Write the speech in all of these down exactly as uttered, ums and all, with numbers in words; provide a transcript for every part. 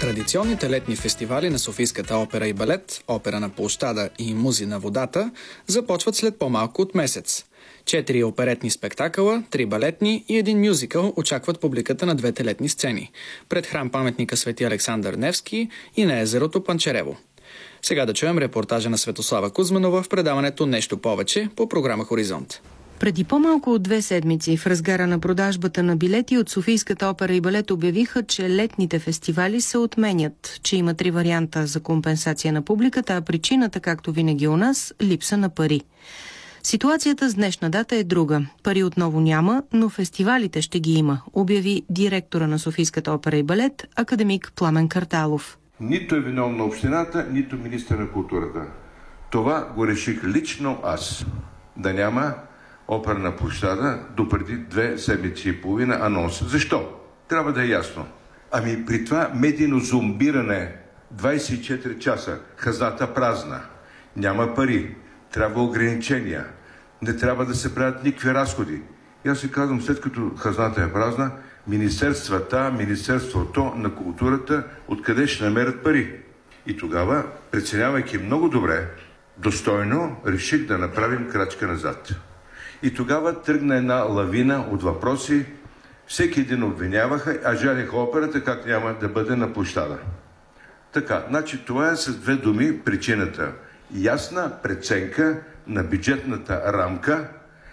Традиционните летни фестивали на Софийската опера и балет, Опера на площада и Музи на водата започват след по-малко от месец. Четири оперетни спектакъла, три балетни и един мюзикъл очакват публиката на двете летни сцени пред храм-паметника Свети Александър Невски и на езерото Панчарево. Сега да чуем репортажа на Светослава Кузманова в предаването «Нещо повече» по програма «Хоризонт». Преди по-малко от две седмици в разгара на продажбата на билети от Софийската опера и балет обявиха, че летните фестивали се отменят, че има три варианта за компенсация на публиката, а причината, както винаги у нас, липса на пари. Ситуацията с днешна дата е друга. Пари отново няма, но фестивалите ще ги има, обяви директора на Софийската опера и балет, академик Пламен Карталов. Нито е виновна на общината, нито министър на културата. Това го реших лично аз. Да няма опера на площада допреди две седмици и половина анонс. Защо? Трябва да е ясно. Ами при това медийно зомбиране двайсет и четири часа, хазната празна, няма пари, трябва ограничения, не трябва да се правят никакви разходи. И аз си казвам, след като хазната е празна, министерствата, Министерството на културата, откъде ще намерят пари? И тогава, преценявайки много добре, достойно, реших да направим крачка назад. И тогава тръгна една лавина от въпроси. Всеки един обвиняваха, а жалиха операта как няма да бъде на площада. Така, значи това е с две думи причината. Ясна преценка на бюджетната рамка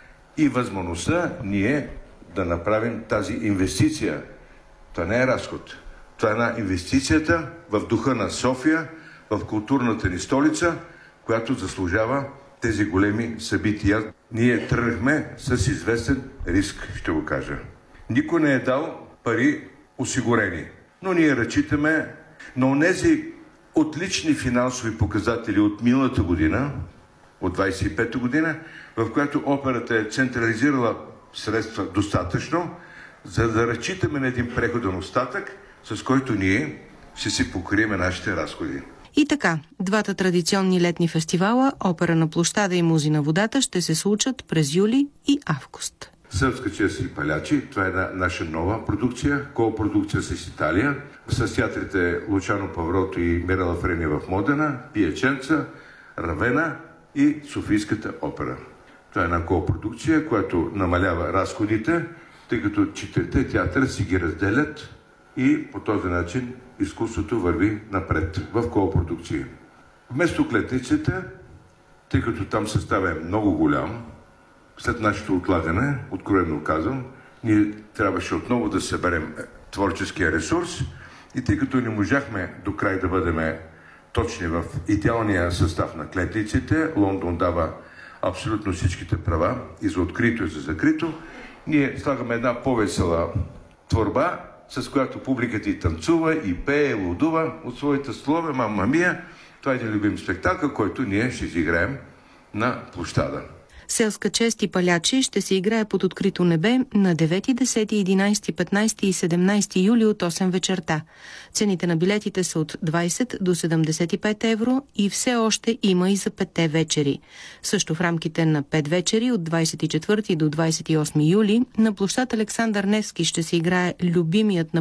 и възможността ние да направим тази инвестиция. Това не е разход. Това е една инвестицията в духа на София, в културната ни столица, която заслужава тези големи събития. Ние тръгнахме с известен риск, ще го кажа. Никой не е дал пари осигурени, но ние разчитаме на онези отлични финансови показатели от миналата година, от двайсет и пета година, в която операта е централизирала средства достатъчно, за да разчитаме на един преходен остатък, с който ние ще си покрием нашите разходи. И така, двата традиционни летни фестивала, Опера на площада и Музи на водата, ще се случат през юли и август. Сръбска чест и палячи, това е една наша нова продукция, копродукция с Италия, с театрите Лучано Паврото и Мирела Френи в Модена, Пияченца, Равена и Софийската опера. Това е една копродукция, която намалява разходите, тъй като четирите театъра си ги разделят и по този начин изкуството върви напред в копродукции. Вместо клетниците, тъй като там съставът е много голям, след нашето отлагане, откровено казвам, ние трябваше отново да съберем творческия ресурс и тъй като не можахме до край да бъдем точни в идеалния състав на клетниците, Лондон дава абсолютно всичките права и за открито и за закрито, ние слагаме една по-весела творба, с която публиката и танцува, и пее, и лудува от своите слове, мама мия. Това е един любим спектакъл, който ние ще изиграем на площада. Селска чест и палячи ще се играе под открито небе на девети, десети, единайсети, петнайсети и седемнайсети юли от осем вечерта. Цените на билетите са от двайсет до седемдесет и пет евро и все още има и за петте вечери. Също в рамките на пет вечери от двайсет и четвърти до двайсет и осми юли на площад Александър Невски ще се играе любимият на